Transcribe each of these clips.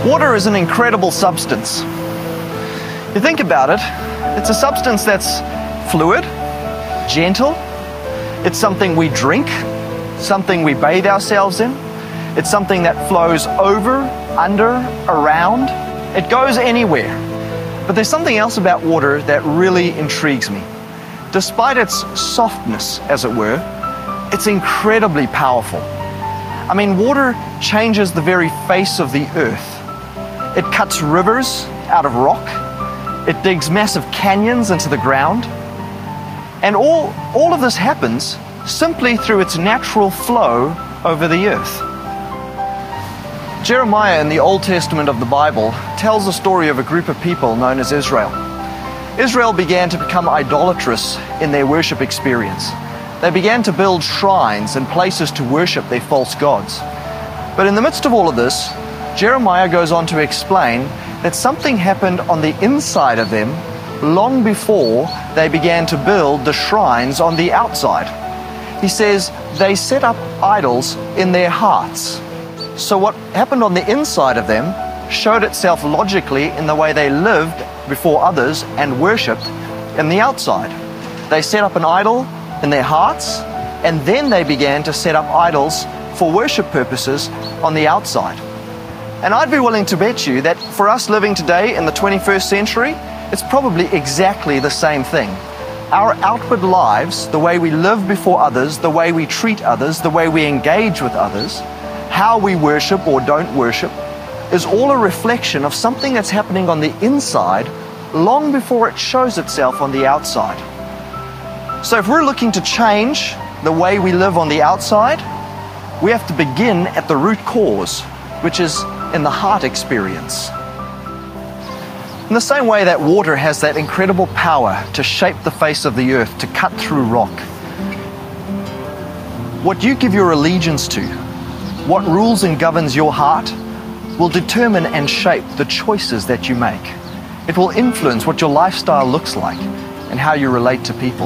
Water is an incredible substance. You think about it, it's a substance that's fluid, gentle, it's something we drink, something we bathe ourselves in, it's something that flows over, under, around, it goes anywhere. But there's something else about water that really intrigues me. Despite its softness, as it were, it's incredibly powerful. I mean, water changes the very face of the earth. It cuts rivers out of rock. It digs massive canyons into the ground. And all of this happens simply through its natural flow over the earth. Jeremiah in the Old Testament of the Bible tells the story of a group of people known as Israel. Israel began to become idolatrous in their worship experience. They began to build shrines and places to worship their false gods. But in the midst of all of this, Jeremiah goes on to explain that something happened on the inside of them long before they began to build the shrines on the outside. He says they set up idols in their hearts. So what happened on the inside of them showed itself logically in the way they lived before others and worshipped in the outside. They set up an idol in their hearts, and then they began to set up idols for worship purposes on the outside. And I'd be willing to bet you that for us living today in the 21st century, it's probably exactly the same thing. Our outward lives, the way we live before others, the way we treat others, the way we engage with others, how we worship or don't worship, is all a reflection of something that's happening on the inside long before it shows itself on the outside. So if we're looking to change the way we live on the outside, we have to begin at the root cause, which is in the heart experience. In the same way that water has that incredible power to shape the face of the earth, to cut through rock, what you give your allegiance to, what rules and governs your heart, will determine and shape the choices that you make. It will influence what your lifestyle looks like and how you relate to people.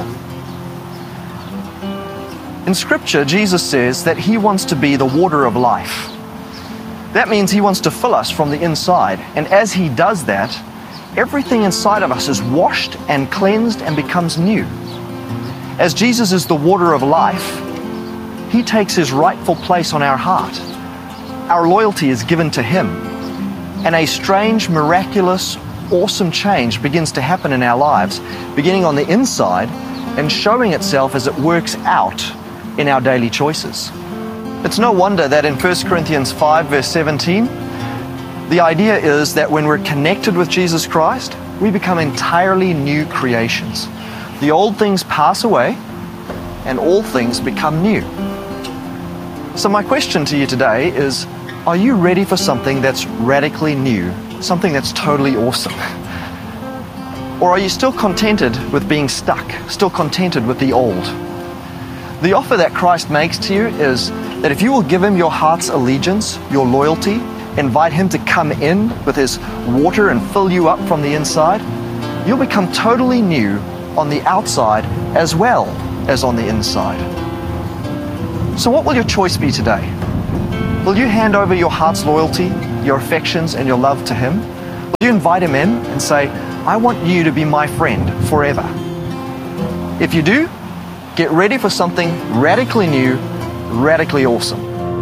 In Scripture, Jesus says that He wants to be the water of life. That means He wants to fill us from the inside, and as He does that, everything inside of us is washed and cleansed and becomes new. As Jesus is the water of life, He takes His rightful place on our heart. Our loyalty is given to Him, and a strange, miraculous, awesome change begins to happen in our lives, beginning on the inside and showing itself as it works out in our daily choices. It's no wonder that in 1 Corinthians 5 verse 17, the idea is that when we're connected with Jesus Christ, we become entirely new creations. The old things pass away and all things become new. So my question to you today is, are you ready for something that's radically new, something that's totally awesome? Or are you still contented with being stuck, still contented with the old? The offer that Christ makes to you is that if you will give Him your heart's allegiance, your loyalty, invite Him to come in with His water and fill you up from the inside, you'll become totally new on the outside as well as on the inside. So what will your choice be today? Will you hand over your heart's loyalty, your affections, and your love to Him? Will you invite Him in and say, I want you to be my friend forever? If you do, get ready for something radically new, radically awesome.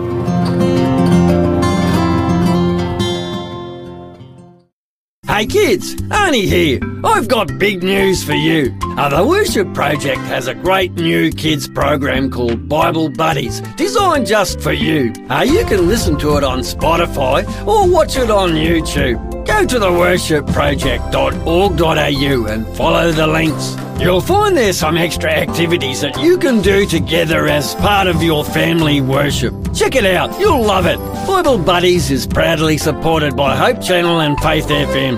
Hey kids, Arnie here. I've got big news for you. The Worship Project has a great new kids program called Bible Buddies, designed just for you. You can listen to it on Spotify or watch it on YouTube. Go to theworshipproject.org.au and follow the links. You'll find there's some extra activities that you can do together as part of your family worship. Check it out, you'll love it. Bible Buddies is proudly supported by Hope Channel and Faith FM.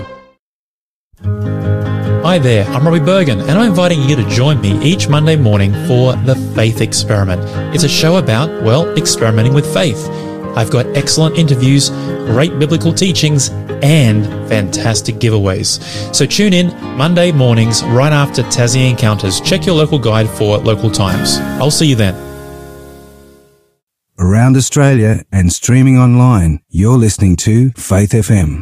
Hi there, I'm Robbie Bergen, and I'm inviting you to join me each Monday morning for The Faith Experiment. It's a show about, well, experimenting with faith. I've got excellent interviews, great biblical teachings, and fantastic giveaways. So tune in Monday mornings right after Tassie Encounters. Check your local guide for local times. I'll see you then. around Australia and streaming online. You're listening to Faith FM.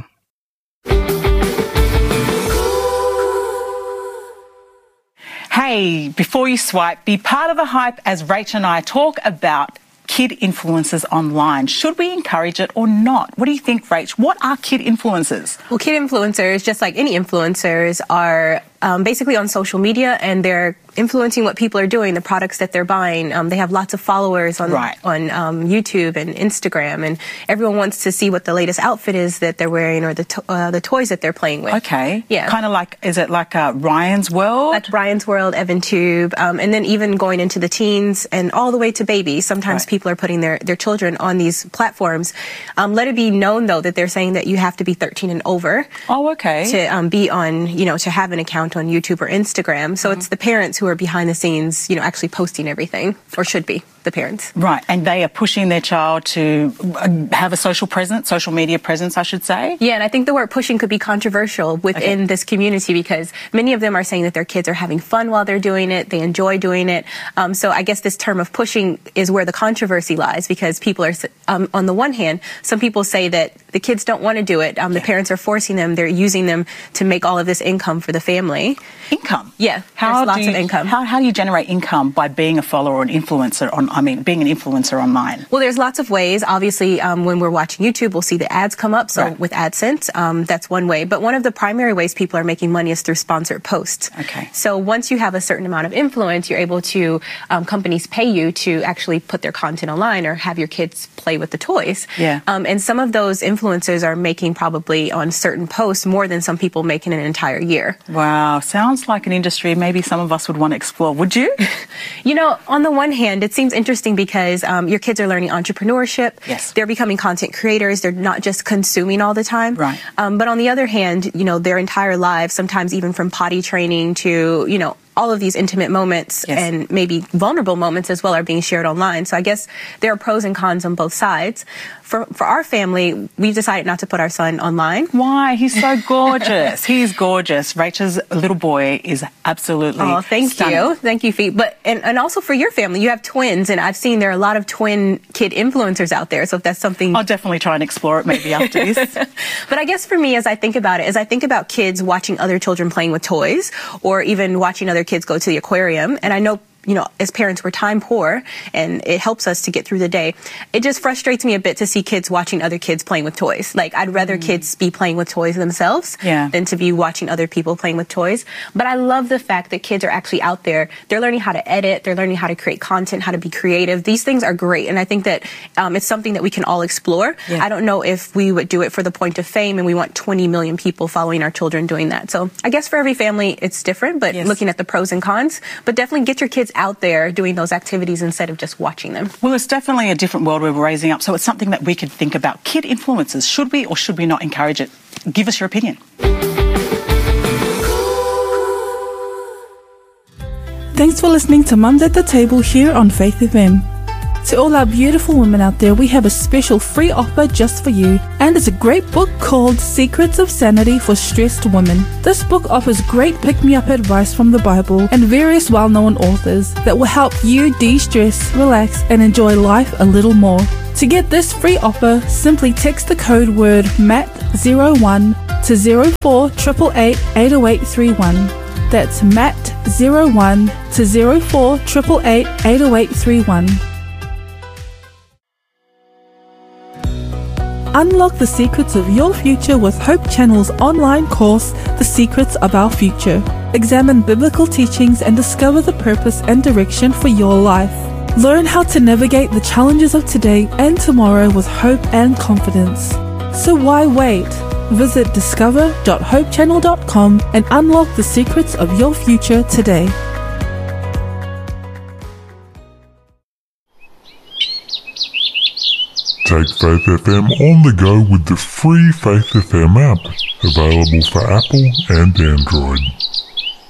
Hey, before you swipe, be part of the hype as Rachel and I talk about kid influencers online. Should we encourage it or not? What do you think, Rach? What are kid influencers? Well, kid influencers, just like any influencers, are basically on social media, and they're influencing what people are doing, the products that they're buying. They have lots of followers on YouTube and Instagram, and everyone wants to see what the latest outfit is that they're wearing or the toys that they're playing with. Okay. Yeah. Kind of like, is it like Ryan's World? Like Ryan's World, EvanTube, and then even going into the teens and all the way to babies. Sometimes people are putting their children on these platforms. Let it be known, though, that they're saying that you have to be 13 and over. Oh, okay. To be on, to have an account on YouTube or Instagram. So it's the parents who are behind the scenes, actually posting everything, or should be the parents. Right, and they are pushing their child to have a social media presence, I should say. Yeah, and I think the word pushing could be controversial within this community, because many of them are saying that their kids are having fun while they're doing it, they enjoy doing it. So I guess this term of pushing is where the controversy lies, because people are, on the one hand, some people say that the kids don't want to do it. The parents are forcing them, they're using them to make all of this income for the family. Income? Yeah, there's lots of income. How do you generate income by being a follower or an influencer being an influencer online? Well, there's lots of ways. Obviously, when we're watching YouTube, we'll see the ads come up. So with AdSense, that's one way. But one of the primary ways people are making money is through sponsored posts. Okay. So once you have a certain amount of influence, you're able to, companies pay you to actually put their content online or have your kids play with the toys. Yeah. And some of those influencers are making probably on certain posts more than some people make in an entire year. Wow. Sounds like an industry maybe some of us would want to explore. Would you? On the one hand, it seems interesting because your kids are learning entrepreneurship. Yes. They're becoming content creators. They're not just consuming all the time. Right. But on the other hand, their entire lives, sometimes even from potty training to, all of these intimate moments and maybe vulnerable moments as well are being shared online. So I guess there are pros and cons on both sides. For our family, we've decided not to put our son online. Why? He's so gorgeous. He's gorgeous. Rachel's little boy is absolutely stunning. You. Thank you, Fee. But and also for your family, you have twins, and I've seen there are a lot of twin kid influencers out there. So if that's something... I'll definitely try and explore it maybe after this. But I guess for me, as I think about it, as I think about kids watching other children playing with toys, or even watching other kids go to the aquarium, and I know, as parents, we're time poor, and it helps us to get through the day. It just frustrates me a bit to see kids watching other kids playing with toys. Like, I'd rather kids be playing with toys themselves than to be watching other people playing with toys. But I love the fact that kids are actually out there. They're learning how to edit. They're learning how to create content, how to be creative. These things are great, and I think that it's something that we can all explore. Yeah. I don't know if we would do it for the point of fame, and we want 20 million people following our children doing that. So I guess for every family, it's different, but looking at the pros and cons. But definitely get your kids out there doing those activities instead of just watching them. Well, it's definitely a different world we're raising up, so it's something that we could think about. Kid influencers, should we or should we not encourage it? Give us your opinion. Thanks for listening to Mums at the Table here on Faith FM. To all our beautiful women out there, we have a special free offer just for you, and it's a great book called Secrets of Sanity for Stressed Women. This book offers great pick-me-up advice from the Bible and various well-known authors that will help you de-stress, relax, and enjoy life a little more. To get this free offer, simply text the code word MAT01 to 048888 80831. That's MAT01 to 048888 80831. Unlock the secrets of your future with Hope Channel's online course, The Secrets of Our Future. Examine biblical teachings and discover the purpose and direction for your life. Learn how to navigate the challenges of today and tomorrow with hope and confidence. So why wait? Visit discover.hopechannel.com and unlock the secrets of your future today. Take Faith FM on the go with the free Faith FM app, available for Apple and Android.